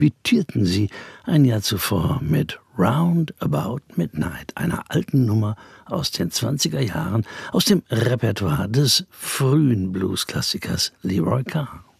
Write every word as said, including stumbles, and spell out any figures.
debütierten sie ein Jahr zuvor mit Round About Midnight, einer alten Nummer aus den zwanziger Jahren, aus dem Repertoire des frühen Blues-Klassikers Leroy Carr.